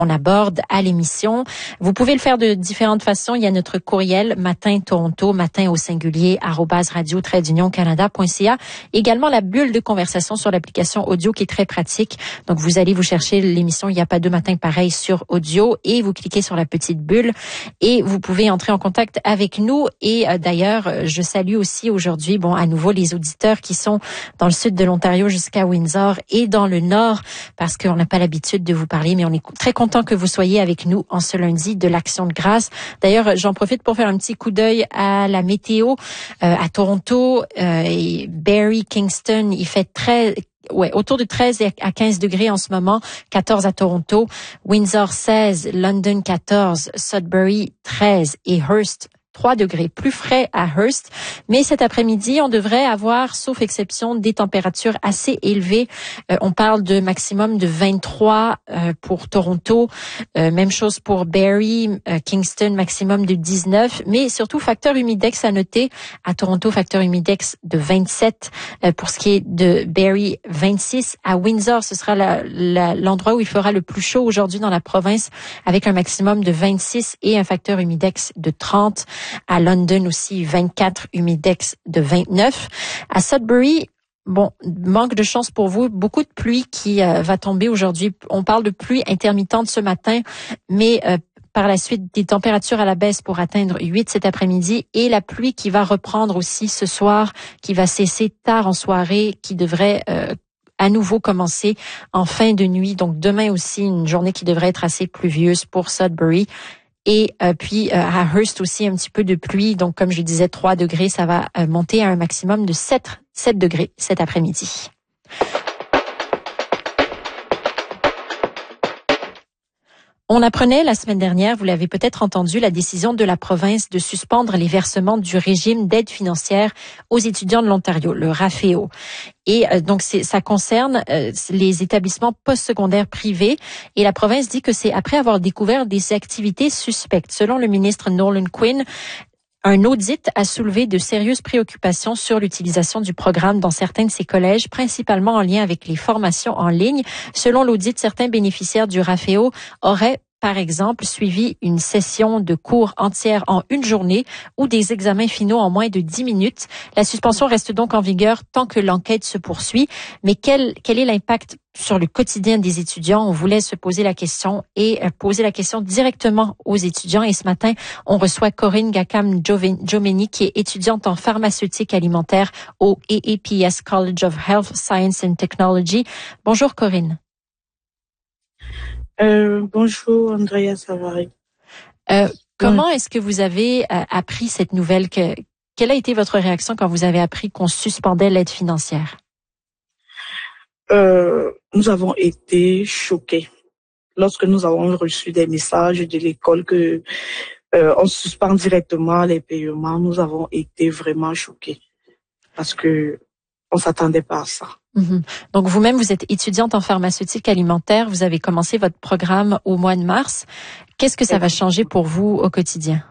on aborde à l'émission. Vous pouvez le faire de différentes façons. Il y a notre courriel matin Toronto, matin au singulier @radio-canada.ca. Également la bulle de conversation sur l'application audio qui est très pratique. Donc vous allez vous chercher l'émission Il n'y a pas deux matins pareils sur audio et vous cliquez sur la petite bulle et vous pouvez entrer en contact avec nous. Et d'ailleurs, je salue aussi aujourd'hui, à nouveau les auditeurs qui sont dans le sud de l'Ontario jusqu'à Windsor et dans le nord parce qu'on n'a pas l'habitude de vous parler, mais on est très content que vous soyez avec nous en ce lundi de l'Action de grâce. D'ailleurs, j'en profite pour faire un petit coup d'œil à la météo à Toronto et Barrie, Kingston. Il fait autour de 13 à 15 degrés en ce moment, 14 à Toronto, Windsor 16, London 14, Sudbury 13 et Hearst 3 degrés, plus frais à Hearst. Mais cet après-midi, on devrait avoir, sauf exception, des températures assez élevées. On parle de maximum de 23 pour Toronto. Même chose pour Barrie, Kingston, maximum de 19. Mais surtout, facteur humidex à noter. À Toronto, facteur humidex de 27. Pour ce qui est de Barrie, 26. À Windsor, ce sera l'endroit où il fera le plus chaud aujourd'hui dans la province, avec un maximum de 26 et un facteur humidex de 30. À London aussi, 24, humidex de 29. À Sudbury, manque de chance pour vous, beaucoup de pluie qui va tomber aujourd'hui. On parle de pluie intermittente ce matin, mais par la suite, des températures à la baisse pour atteindre 8 cet après-midi et la pluie qui va reprendre aussi ce soir, qui va cesser tard en soirée, qui devrait à nouveau commencer en fin de nuit. Donc demain aussi, une journée qui devrait être assez pluvieuse pour Sudbury. Et puis à Hearst aussi un petit peu de pluie. Donc comme je disais, 3 degrés, ça va monter à un maximum de 7 degrés cet après-midi. On apprenait la semaine dernière, vous l'avez peut-être entendu, la décision de la province de suspendre les versements du régime d'aide financière aux étudiants de l'Ontario, le RAFEO. Et donc ça concerne les établissements postsecondaires privés. Et la province dit que c'est après avoir découvert des activités suspectes. Selon le ministre Nolan Quinn, un audit a soulevé de sérieuses préoccupations sur l'utilisation du programme dans certains de ces collèges, principalement en lien avec les formations en ligne. Selon l'audit, certains bénéficiaires du RAFEO auraient par exemple, suivi une session de cours entière en une journée ou des examens finaux en moins de 10 minutes. La suspension reste donc en vigueur tant que l'enquête se poursuit. Mais quel est l'impact sur le quotidien des étudiants? On voulait se poser la question et poser la question directement aux étudiants. Et ce matin, on reçoit Corinne Gacam-Jomeni, qui est étudiante en pharmaceutique alimentaire au AAPS College of Health, Science and Technology. Bonjour Corinne. Bonjour Andrea Savary. Comment est-ce que vous avez appris cette nouvelle? Quelle a été votre réaction quand vous avez appris qu'on suspendait l'aide financière? Nous avons été choqués lorsque nous avons reçu des messages de l'école que on suspend directement les paiements. Nous avons été vraiment choqués parce que on s'attendait pas à ça. Mm-hmm. Donc vous-même, vous êtes étudiante en pharmaceutique alimentaire. Vous avez commencé votre programme au mois de mars. Qu'est-ce que ça va changer pour vous au quotidien?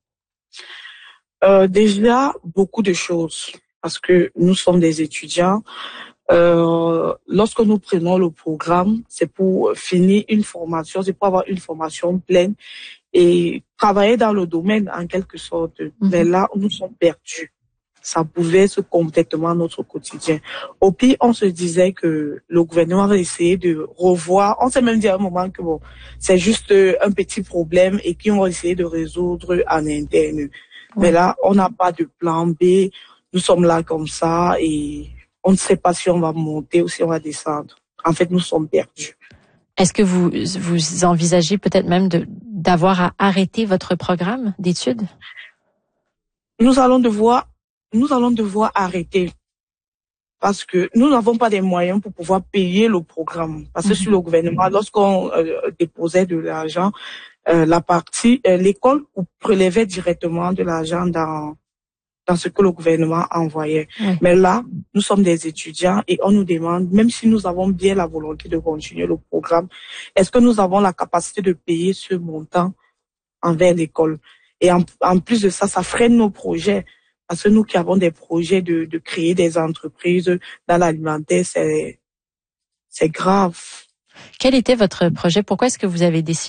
Déjà, beaucoup de choses parce que nous sommes des étudiants. Lorsque nous prenons le programme, c'est pour finir une formation, c'est pour avoir une formation pleine et travailler dans le domaine en quelque sorte. Mm-hmm. Mais là, nous sommes perdus. Ça pouvait être complètement notre quotidien. Au pire, on se disait que le gouvernement va essayer de revoir. On s'est même dit à un moment que c'est juste un petit problème et qu'ils vont essayer de résoudre en interne. Oui. Mais là, on n'a pas de plan B. Nous sommes là comme ça et on ne sait pas si on va monter ou si on va descendre. En fait, nous sommes perdus. Est-ce que vous envisagez peut-être même d'avoir à arrêter votre programme d'études? Nous allons devoir arrêter parce que nous n'avons pas des moyens pour pouvoir payer le programme. Parce que sur le gouvernement, lorsqu'on déposait de l'argent, l'école prélevait directement de l'argent dans ce que le gouvernement envoyait. Oui. Mais là, nous sommes des étudiants et on nous demande, même si nous avons bien la volonté de continuer le programme, est-ce que nous avons la capacité de payer ce montant envers l'école? Et en plus de ça, ça freine nos projets. Parce que nous qui avons des projets de créer des entreprises dans l'alimentaire, c'est grave. Quel était votre projet? Pourquoi est-ce que vous avez décidé